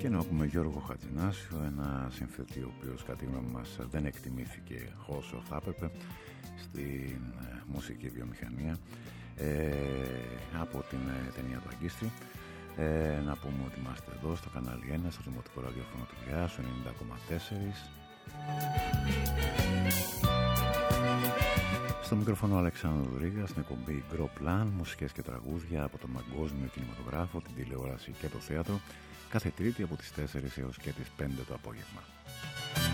να ακούμε Γιώργο Χατζηνάσιο, ένα συνθέτη ο οποίος κατά τη γνώμη μας δεν εκτιμήθηκε όσο θα έπρεπε στην μουσική βιομηχανία, από την ταινία του Αγκίστρη. Να πούμε ότι είμαστε εδώ στο κανάλι 1, στο Δημοτικό Ραδιόφωνο του Πειραιά, στο 90,4. Στο μικρόφωνο Αλεξάνδρου Ρίγα, στην εκπομπή Gro Plan, μουσικές και τραγούδια από τον παγκόσμιο κινηματογράφο, την τηλεόραση και το θέατρο, κάθε Τρίτη από τις 4 έως και τις 5 το απόγευμα.